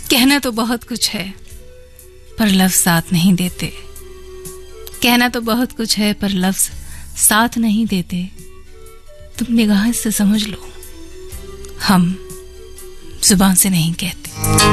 कहना तो बहुत कुछ है पर लफ्ज साथ नहीं देते। कहना तो बहुत कुछ है पर लफ्ज साथ नहीं देते। तुम निगाह से समझ लो, हम जुबान से नहीं कहते।